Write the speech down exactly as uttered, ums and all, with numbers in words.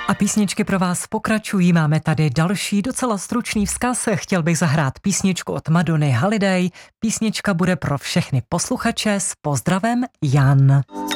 A písničky pro vás pokračují. Máme tady další docela stručný vzkaz. Chtěl bych zahrát písničku od Madony Holiday. Písnička bude pro všechny posluchače s pozdravem Jan.